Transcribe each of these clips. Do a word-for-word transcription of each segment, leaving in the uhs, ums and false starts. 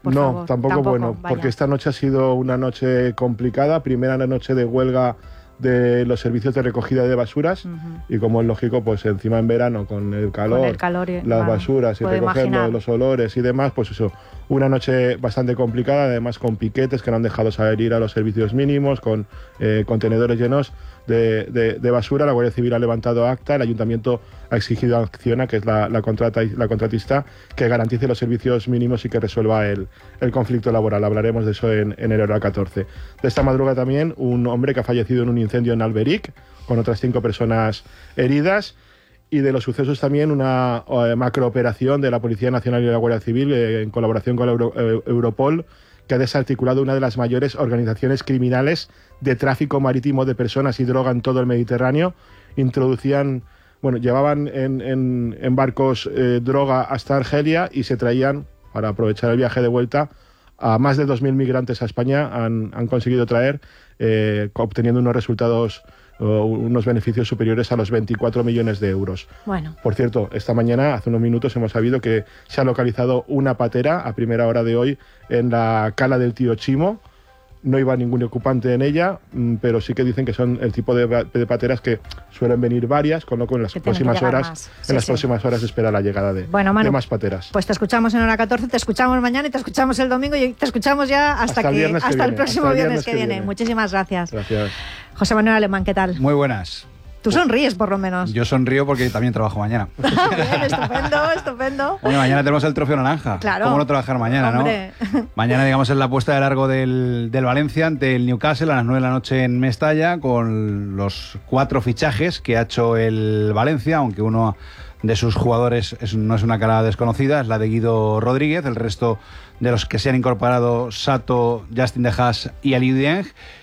por no, favor. tampoco, Tampoco bueno, vaya. porque esta noche ha sido una noche complicada, primera noche de huelga de los servicios de recogida de basuras, uh-huh. y como es lógico, pues encima en verano con el calor, con el calor y, las bueno, basuras y recogerlo, los olores y demás, pues eso, una noche bastante complicada, además con piquetes que no han dejado salir a los servicios mínimos, con eh, contenedores llenos de, de, de basura. La Guardia Civil ha levantado acta, el Ayuntamiento ha exigido a Acciona, que es la, la, contrata, la contratista, que garantice los servicios mínimos y que resuelva el, el conflicto laboral. Hablaremos de eso en, en el hora catorce. De esta madrugada también un hombre que ha fallecido en un incendio en Alberic, con otras cinco personas heridas. Y de los sucesos también una eh, macrooperación de la Policía Nacional y la Guardia Civil, eh, en colaboración con la Euro, eh, Europol, que ha desarticulado una de las mayores organizaciones criminales de tráfico marítimo de personas y droga en todo el Mediterráneo. Introducían, bueno, llevaban en, en, en barcos eh, droga hasta Argelia y se traían, para aprovechar el viaje de vuelta, a más de dos mil migrantes a España. Han, han conseguido traer, eh, obteniendo unos resultados, uh, unos beneficios superiores a los veinticuatro millones de euros. Bueno. Por cierto, esta mañana, hace unos minutos, hemos sabido que se ha localizado una patera a primera hora de hoy en la cala del Tío Chimo. No iba ningún ocupante en ella, pero sí que dicen que son el tipo de, de pateras que suelen venir varias, con lo que en las que próximas horas, sí, en las sí. próximas horas espera la llegada de, bueno, Manu, de más pateras. Pues te escuchamos en hora catorce, te escuchamos mañana y te escuchamos el domingo y te escuchamos ya hasta, hasta que, el, viernes hasta que el viene, próximo hasta el viernes, viernes que, que viene. viene. Muchísimas gracias. Gracias. José Manuel Alemán, ¿qué tal? Muy buenas. Tú sonríes, por lo menos. Yo sonrío porque también trabajo mañana. Bien, estupendo, estupendo. Bueno, mañana tenemos el trofeo naranja. Claro. ¿Cómo no trabajar mañana, Hombre. no? Mañana, digamos, es la puesta de largo del, del Valencia ante el Newcastle a las nueve de la noche en Mestalla, con los cuatro fichajes que ha hecho el Valencia, aunque uno de sus jugadores es, no es una cara desconocida, es la de Guido Rodríguez. El resto de los que se han incorporado, Sato, Justin De Haas y Aliou Dieng.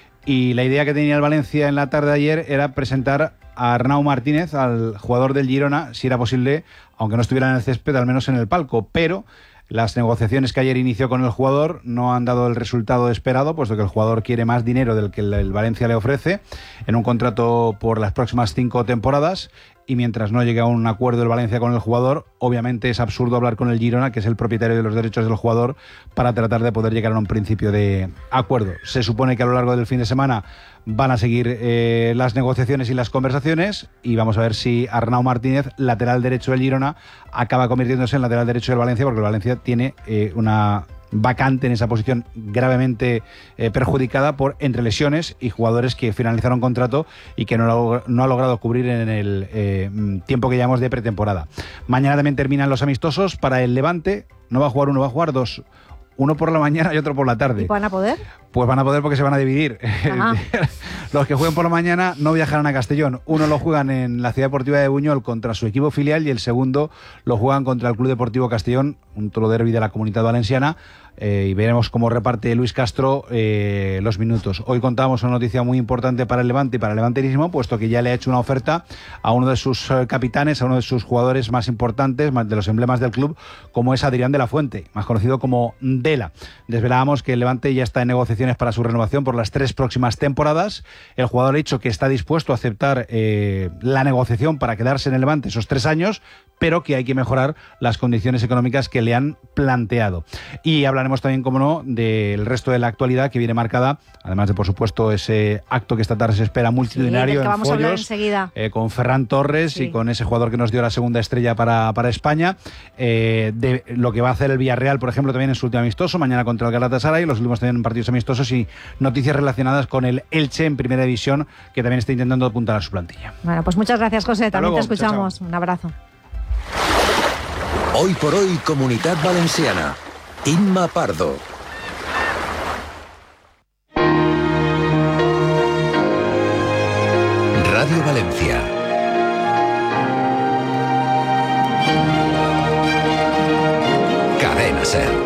Y la idea que tenía el Valencia en la tarde de ayer era presentar a Arnau Martínez, al jugador del Girona, si era posible, aunque no estuviera en el césped, al menos en el palco. Pero las negociaciones que ayer inició con el jugador no han dado el resultado esperado, puesto que el jugador quiere más dinero del que el, el Valencia le ofrece en un contrato por las próximas cinco temporadas. Y mientras no llegue a un acuerdo el Valencia con el jugador, obviamente es absurdo hablar con el Girona, que es el propietario de los derechos del jugador, para tratar de poder llegar a un principio de acuerdo. Se supone que a lo largo del fin de semana van a seguir eh, las negociaciones y las conversaciones, y vamos a ver si Arnau Martínez, lateral derecho del Girona, acaba convirtiéndose en lateral derecho del Valencia, porque el Valencia tiene eh, una vacante en esa posición gravemente eh, perjudicada por entre lesiones y jugadores que finalizaron contrato y que no, lo, no ha logrado cubrir en el eh, tiempo que llevamos de pretemporada. Mañana también terminan los amistosos para el Levante. No va a jugar uno, va a jugar dos. Uno por la mañana y otro por la tarde. ¿Y van a poder? Pues van a poder porque se van a dividir. Los que jueguen por la mañana no viajarán a Castellón. Uno lo juegan en la Ciudad Deportiva de Buñol contra su equipo filial y el segundo lo juegan contra el Club Deportivo Castellón, un toro derbi de la Comunidad Valenciana. Eh, y veremos cómo reparte Luis Castro eh, los minutos. Hoy contamos una noticia muy importante para el Levante y para el levanterismo, puesto que ya le ha hecho una oferta a uno de sus eh, capitanes, a uno de sus jugadores más importantes, más de los emblemas del club, como es Adrián de la Fuente, más conocido como Dela. Desvelábamos que el Levante ya está en negociaciones para su renovación por las tres próximas temporadas. El jugador ha dicho que está dispuesto a aceptar eh, la negociación para quedarse en el Levante esos tres años, pero que hay que mejorar las condiciones económicas que le han planteado. Y hablaremos también, como no, del resto de la actualidad que viene marcada, además de, por supuesto, ese acto que esta tarde se espera multitudinario, sí, del que vamos en a hablar Follos, enseguida. Eh, con Ferran Torres, sí, y con ese jugador que nos dio la segunda estrella para, para España, eh, de lo que va a hacer el Villarreal, por ejemplo, también en su último amistoso, mañana contra el Galatasaray, los últimos también partidos amistosos, y noticias relacionadas con el Elche en Primera División, que también está intentando apuntar a su plantilla. Bueno, pues muchas gracias, José. Hasta También luego. te escuchamos. Chao, chao. Un abrazo. Hoy por hoy, Comunidad Valenciana. Inma Pardo. Radio Valencia. Cadena Ser.